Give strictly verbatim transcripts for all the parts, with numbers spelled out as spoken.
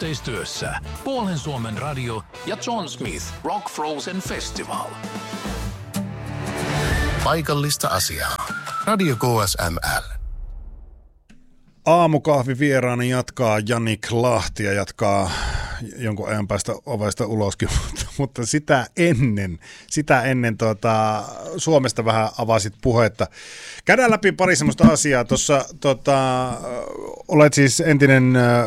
yhteistyössä Puolen Suomen radio ja John Smith Rock Frozen Festival. Paikallista asiaa. Radio K S M L. Aamukahvi vieraani jatkaa Jannik Lahti ja jatkaa jonkun ajan päästä ovesta uloskin, mutta, mutta sitä ennen, sitä ennen tuota, Suomesta vähän avasit puhetta. Käydään läpi pari semmoista asiaa. Tuossa tota, olet siis entinen äh,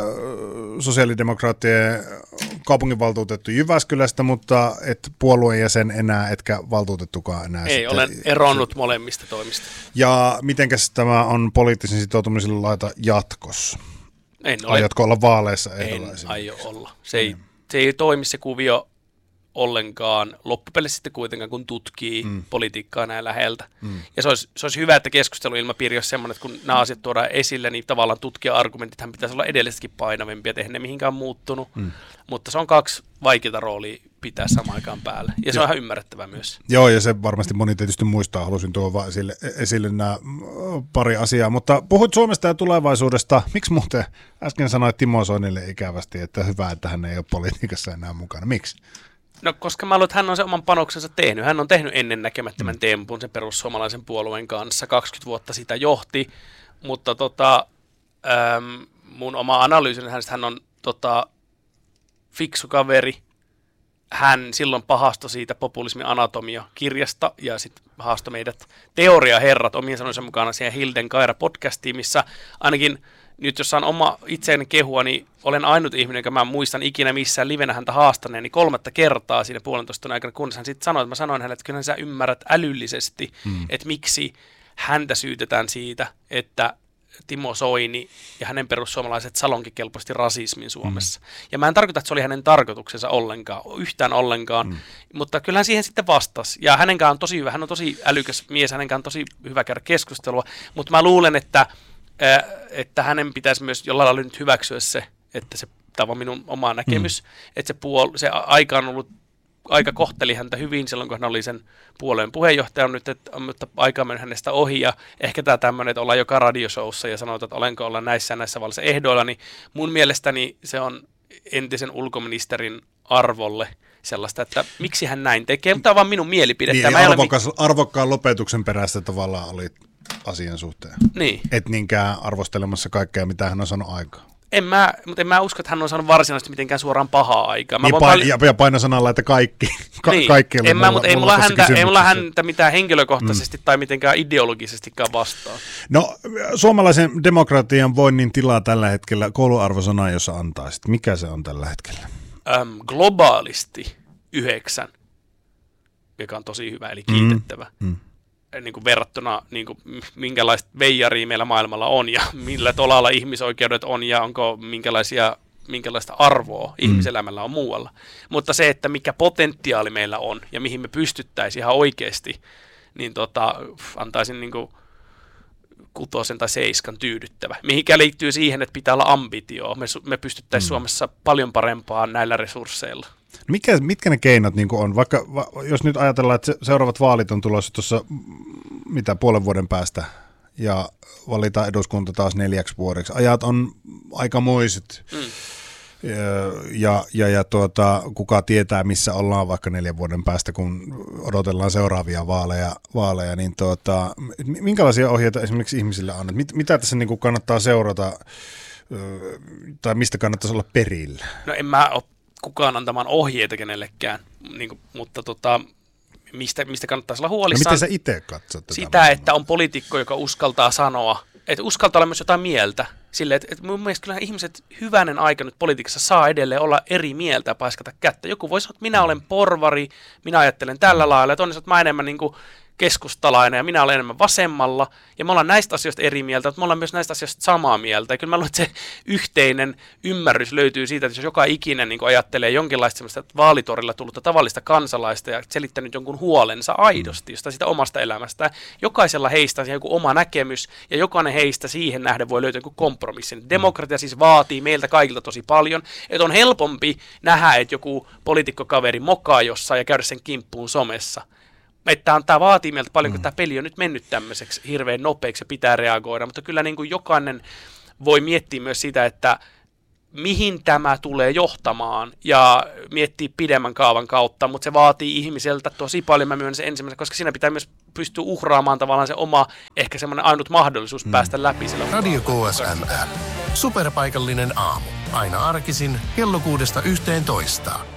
sosiaalidemokraattien kaupunginvaltuutettu Jyväskylästä, mutta et puolueen jäsen enää, etkä valtuutettukaan enää. Ei, sitten. olen eronnut molemmista toimista. Ja mitenkäs tämä on poliittisen sitoutumisen laita jatkossa? En ole. Aiotko olla vaaleissa ehdolla? En aio olla. Se ei, se ei toimi se kuvio ollenkaan loppupeleissä sitten kuitenkaan, kun tutkii mm. politiikkaa näin läheltä. Mm. Ja se olisi, se olisi hyvä, että keskusteluilmapiiri olisi sellainen, että kun nämä asiat tuodaan esille, niin tavallaan tutkija-argumentithan pitäisi olla edellistäkin painavempia, että eihän ne mihinkään muuttunut. Mm. Mutta se on kaksi vaikeaa roolia pitää samaan aikaan päällä. Ja se on ihan ymmärrettävä myös. Joo, ja se varmasti moni tietysti muistaa. Halusin tuoda vaan esille, esille nämä pari asiaa. Mutta puhuit Suomesta ja tulevaisuudesta. Miksi muuten äsken sanoit Timo Soinille ikävästi, että hyvä, että hän ei ole politiikassa enää mukana? Miksi? No koska mä luulen, että hän on sen oman panoksensa tehnyt. Hän on tehnyt ennennäkemättömän tempun sen perussuomalaisen puolueen kanssa. kaksikymmentä vuotta sitä johti, mutta tota, äm, mun oma analyysin hänestä, hän on tota, fiksu kaveri. Hän silloin pahastoi siitä populismin anatomia-kirjasta ja sitten haastoi meidät teoriaherrat omien sanojensa mukana siihen Hilden Kaira-podcastiin, missä ainakin nyt jos saan oma itseäni kehua, niin olen ainut ihminen, joka mä muistan ikinä missään livenä häntä haastaneen, niin kolmatta kertaa siinä puolentoista tunnin aikana, kunnes hän sitten sanoi, että mä sanoin hänelle, että kyllä sä ymmärrät älyllisesti, mm. että miksi häntä syytetään siitä, että Timo Soini ja hänen perussuomalaiset salonkikelpoisesti rasismin Suomessa. Mm. Ja mä en tarkoita, että se oli hänen tarkoituksensa ollenkaan, yhtään ollenkaan, mm. mutta kyllähän siihen sitten vastasi. Ja hänenkään on tosi hyvä, hän on tosi älykäs mies, hänenkään on tosi hyvä käydä keskustelua, mutta mä luulen, että että hänen pitäisi myös jollain lailla nyt hyväksyä se, että se, tämä on minun oma näkemys, mm. että se, puol- se aika on ollut, aika kohteli häntä hyvin silloin, kun hän oli sen puolueen puheenjohtaja, nyt, että, mutta aika on mennyt hänestä ohi, ja ehkä tämä tämmöinen, että ollaan joka radioshowssa ja sanotaan, että olenko olla näissä ja näissä vaaleissa ehdoilla, niin mun mielestäni se on entisen ulkoministerin arvolle sellaista, että miksi hän näin tekee, mutta tämä on vaan minun mielipide. Niin, tämä arvokas, mit- arvokkaan lopetuksen perästä tavallaan oli asian suhteen. Niin. Et niinkään arvostelemassa kaikkea, mitä hän on saanut aikaa. En mä, mutta en mä usko, että hän on saanut varsinaisesti mitenkään suoraan pahaa aikaa. Mä niin, pain- paljon... ja, ja paina sanalla, että kaikki. Ka- niin. kaikki en mä, mutta ei mulla, häntä, ei mulla häntä mitään henkilökohtaisesti mm. tai mitenkään ideologisestikaan vastaan. No, suomalaisen demokratian voinnin tilaa tällä hetkellä, kouluarvosana, jos antaisit. Mikä se on tällä hetkellä? Öm, globaalisti yhdeksän, joka on tosi hyvä, eli kiitettävä. Mm. Mm. Niin kuin verrattuna, niin kuin, minkälaista veijaria meillä maailmalla on ja millä tolalla ihmisoikeudet on ja onko minkälaisia, minkälaista arvoa mm. ihmiselämällä on muualla. Mutta se, että mikä potentiaali meillä on ja mihin me pystyttäisiin ihan oikeasti, niin tota, antaisin niin kuin kutosen tai seiskan tyydyttävä. Mihinkä liittyy siihen, että pitää olla ambitio. Me, me pystyttäisiin mm. Suomessa paljon parempaan näillä resursseilla. Mikä, mitkä ne keinot niin on? Vaikka va, jos nyt ajatellaan, että seuraavat vaalit on tulossa tuossa mitä puolen vuoden päästä ja valitaan eduskunta taas neljäksi vuodeksi. Ajat on aikamoiset mm. ja, ja, ja, ja tuota, kuka tietää, missä ollaan vaikka neljän vuoden päästä, kun odotellaan seuraavia vaaleja, vaaleja niin tuota, minkälaisia ohjeita esimerkiksi ihmisille on? Mit, mitä tässä niin kuin kannattaa seurata tai mistä kannattaisi olla perillä? No en mä ole kukaan antamaan ohjeita kenellekään, niin kuin, mutta tota, mistä, mistä kannattaisi olla huolissaan? No miten sä itse katsot tätä? Sitä, että on poliitikko, joka uskaltaa sanoa, että uskaltaa olla myös jotain mieltä. Silleen, että, että mun mielestä kyllä ihmiset hyvänen aika nyt politiikassa saa edelleen olla eri mieltä ja paiskata kättä. Joku voi sanoa, että minä olen porvari, minä ajattelen tällä lailla, ja toinen sanoo, että mä enemmän niin kuin keskustalainen ja minä olen enemmän vasemmalla, ja me ollaan näistä asioista eri mieltä, mutta me ollaan myös näistä asioista samaa mieltä, ja kyllä mä luulen, että se yhteinen ymmärrys löytyy siitä, että jos joka ikinen niin ajattelee jonkinlaista semmoista vaalitorilla tullutta tavallista kansalaista ja selittänyt jonkun huolensa aidosti jostain sitä omasta elämästä, jokaisella heistä on joku oma näkemys, ja jokainen heistä siihen nähden voi löytää joku kompromissi. Demokratia siis vaatii meiltä kaikilta tosi paljon, että on helpompi nähdä, että joku poliitikkokaveri mokaa jossain ja käydä sen kimppuun somessa. Että tämä vaatii meiltä paljon, kun mm. tämä peli on nyt mennyt tämmöiseksi hirveän nopeaksi ja pitää reagoida, mutta kyllä niin kuin jokainen voi miettiä myös sitä, että mihin tämä tulee johtamaan ja miettiä pidemmän kaavan kautta, mutta se vaatii ihmiseltä tosi paljon, mä myönnän sen ensimmäisen, koska siinä pitää myös pystyä uhraamaan tavallaan se oma, ehkä semmoinen ainut mahdollisuus mm. päästä läpi sillä. Radio K S M L. Superpaikallinen aamu. Aina arkisin kello kuudesta yhteentoista.